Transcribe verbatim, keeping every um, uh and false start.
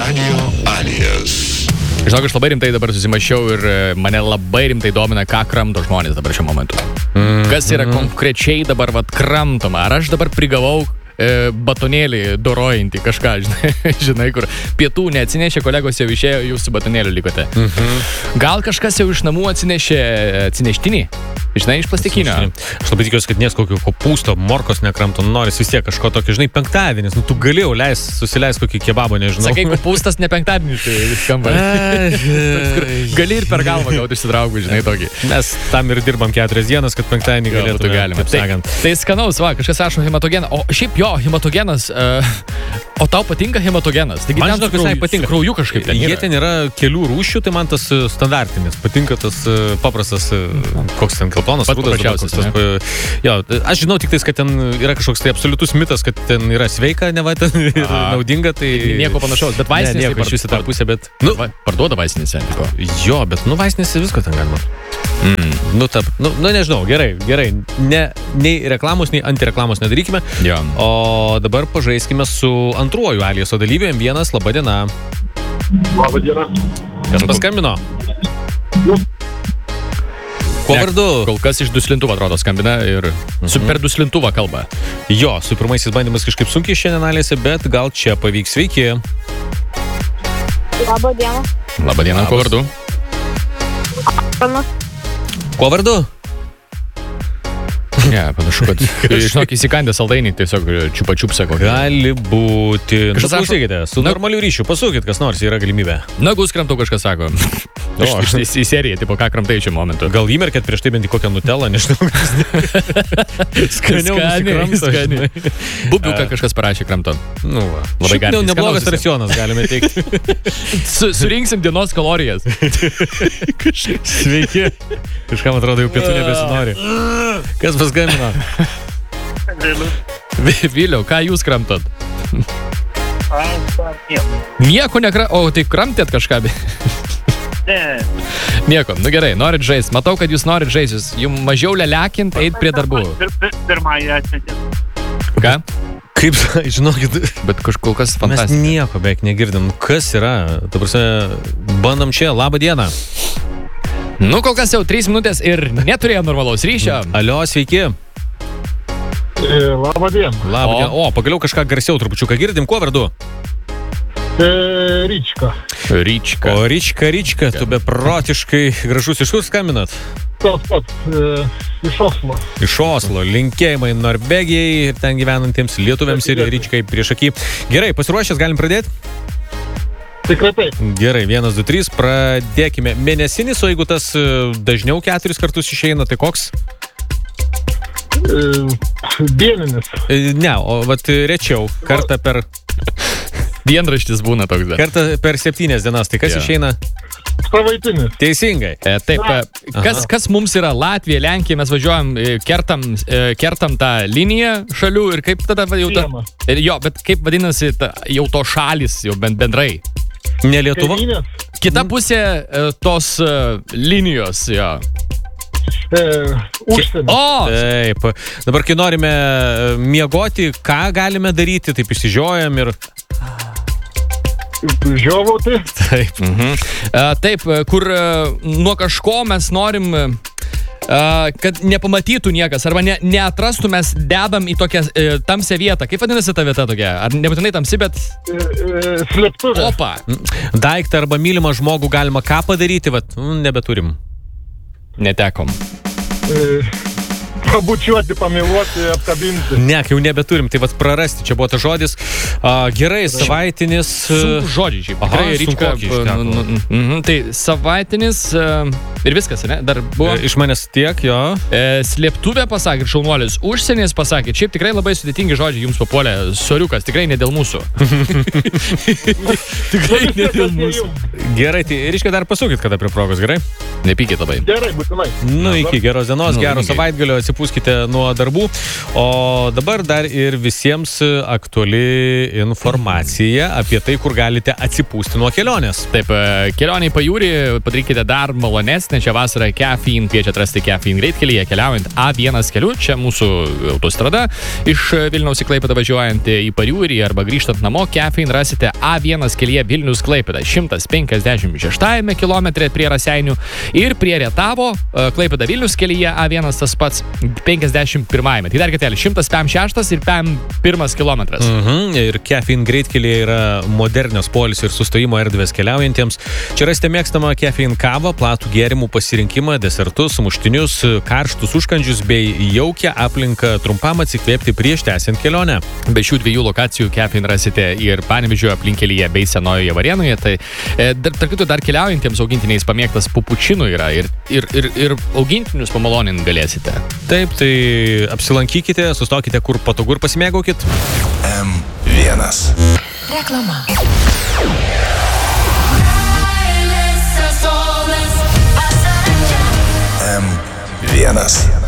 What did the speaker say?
Radio Alijas. Žinok, aš labai rimtai dabar susimašiau ir mane labai rimtai domina, ką kramto žmonės dabar šiuo momentu. Mm-hmm. Kas yra konkrečiai dabar vat kramtoma? Ar aš dabar prigavau e, batonėlį dorojantį kažką, žinai, žinai, kur pietų neatsinešė, kolegos jau išėjo, jūs su batonėliu likote. Mm-hmm. Gal kažkas jau iš namų atsinešė atsineštinį? Žinai, iš plastikinio. Aš labai tikiuosi, kad nies kokio kopūsto, morkos nekramto, noris vis tiek kažko tokio, žinai, penktadienis, nu tu galėjau leis, susileis kokį kebabo, nežinau. Sakai, kopūstas ne penktadienis, tai skamba. Gali ir per galvą gauti išsitraukų, žinai, tokį. Mes tam ir dirbam keturias dienas, kad penktadienį galėtume, galima. Tai, tai skanaus, va, kažkas rašo hematogeną. O šiaip jo, hematogenas, uh, o tau patinka hematogenas? Taigi man žinok, visai patinka. Krauju kažkaip ten Jie ten yra kelių rūšių, tai man tas standartinis. Patinka tas uh, paprastas, uh, koks ten kaltonas, rūdas. Tas, jo, aš žinau tik tais, kad ten yra kažkoks tai absoliutus mitas, kad ten yra sveika, neva ten ir naudinga, tai... Nieko panašaus, bet vaistinėse... Ne, nieko, iš visą tą pusę, bet... Nu, parduoda vaistinėse, tipo. Jo, bet, nu, vaistinėse visko ten galima. Mm. Nu, ta, nu, nu, nežinau, gerai, gerai. Ne, nei reklamos, nei antireklamos nedarykime. Jo. O dabar pažaiskime su antruoju Alijaso dalyviu. M vienas, laba diena. Labą dieną. Kas paskambino? Nu. Kuo vardu? Kol kas iš duslintuvo atrodo skambina ir mm-hmm. super duslintuvą kalba. Jo, su pirmaisiais bandymas kažkaip sunkiai šiandien Alijose, bet gal čia pavyks. Sveiki. Labą dieną. Labą dieną, kuo vardu? Pana. Kuo vardu? Ne, panašu, kad, žinok, įsikandė saldainį, tiesiog čiupa-čiupsa kokį. Gali būti. Kažkas Nu, klausykite, su Na- normaliu ryšiu, pasukit, kas nors, yra galimybė. Nagus kramtau, kažkas sako. O. Iš, iš, į seriją, tipo, ką kramtai šiuo momentu. Gal įmerkėt prieš tai bent į kokią nutelą, nežinau. Skaniau nusikramto, skaniai. žinai. Bubiuką kažkas parašė kramto. Nu, va. Labai Šiaip gardžiai, ne- neblogas skanaus racionas, galime teikti. Su, surinksim dienos kalorijas. Sveiki. Kažkam atrodo, jau pietų nebesinori. Kas paskambino? Vi- Viliau, ką jūs kramtot? Nieko. Nieko nekra... O, tai kramtėt kažką? Ne. Nieko, nu gerai, norit žaist. Matau, kad jūs norit žaist. Jūs jums mažiau leliakint, eit prie darbų. Pir- pir- Pirmąjį atmetėt. Ką? Kaip, žinokit, Bet kažkol kas mes fantastika. nieko beveik negirdim. Kas yra? Ta prasme, bandom čia. Labą dieną. Nu, kol kas jau trys minutės ir neturėjo normalaus ryšio. Alio, sveiki. E, Labą dieną. Labą O. dieną. O, pagaliau kažką garsiau trupučiuką girdim. Kuo vardu? E, Ryčka. Ryčka. O Ryčka, Ryčka, tu beprotiškai gražus. Iš kur skambinat? Tas pats. E, iš Oslo. Iš Oslo. Linkėjimai Norvegijai ir ten gyvenantiems lietuviams ir Ryčkai prieš akį. Gerai, pasiruošęs, galim pradėti? Tikrai taip. Gerai, vienas, du, trys, pradėkime. Mėnesinis, o jeigu tas e, dažniau keturis kartus išeina, tai koks? E, Dieninis. E, Ne, o vat rečiau, kartą per, Dienraštis būna toks dar. kartą per septynias dienas, tai kas Jo. išeina? Savaitinis. Teisingai. E, taip, e, kas, kas mums yra Latvija, Lenkija, mes važiuojam, e, kertam, e, kertam tą liniją šalių ir kaip tada va- jau ta... Siena. Ir jo, bet kaip vadinasi ta, jau to šalis, jau bent bendrai. Ne Lietuva? Kaimynės. Kita pusė e, tos e, linijos, jo. E, Užsienio. O! Taip. Dabar, kai norime e, miegoti, ką galime daryti, taip išsižiojam ir... Žiovauti. Taip. Mhm. E, taip, e, kur e, nuo kažko mes norim, e, kad nepamatytų niekas, arba ne, neatrastų, mes dedam į tokią e, tamsią vietą. Kaip vadinasi ta vieta tokia? Ar nebūtinai tamsi, bet... E, e, Slėptuvė. Opa! Daiktą arba mylimą žmogų galima ką padaryti, vat, nu, nebeturim. Netekom. E, Pabučiuoti, pamiluoti, apkabinti. Ne, kai jau nebeturim, tai vat prarasti, čia buvo tas žodis. A, gerai, savaitinis... e, Sunku žodžiai, šiaip. Aha, Tikrai, Ryčka, sunkoki išteko. nu, nu, mhm, tai savaitinis e, ir viskas, ne? Dar buvo... e, Iš manęs tiek, jo. E, slėptuvė pasakė, šaunuolis, užsienis pasakė, šiaip tikrai labai sudėtingi žodžiai jums papuolė, soriukas, tikrai ne dėl mūsų. Tikrai ne dėl mūsų. Gerai, tai reiškia dar pasukit kada prie progos, gerai? Nepykit labai. Gerai, būtinai. Nu, iki geros dienos, Nu, gero lygiai. savaitgalio, atsipūskite nuo darbų. O dabar dar ir visiems aktuali informacija apie tai, kur galite atsipūsti nuo kelionės. Taip, e, kelionė į pajūrį padarykite dar malonesnę. artėjančią vasarą Caffeine kviečia atrasti Caffeine greitkelyje keliaujant A vienas keliu, čia mūsų autostrada, iš Vilniaus į Klaipėdą važiuojant į Pariūrį arba grįžtant namo, Caffeine rasite A vienas kelyje Vilnius Klaipėda šimtas penkiasdešimt šeštajame kilometre prie Raseinių ir prie Rietavo Klaipėda Vilnius kelyje A vienas tas pats penkiasdešimt pirmajame. Tai dar kartelį, šimtas penkiasdešimt šeštas ir penkiasdešimt pirmas kilometras. Mhm, ir Caffeine greitkelyje yra modernios poilsio ir sustojimo erdvės keliaujantiems. Čia rasite mėgstamą Caffeine kavą, platų gėrimų pasirinkimą, desertus, sumuštinius, karštus užkandžius bei jaukią aplinką trumpam atsikvėpti prieš tęsiant kelionę. Be šių dviejų lokacijų Caffeine rasite ir Panevėžio aplinkelyje bei Senojoje Varėnoje. Tai e, dar, tarp kitų, dar keliaujantiems augintiniais pamėgtas pupučinų yra ir, ir, ir, ir augintinius pamalonint galėsite. Taip, tai apsilankykite, sustokite kur patogu ir pasimėgaukit. M vienas. Reklama. M vienas.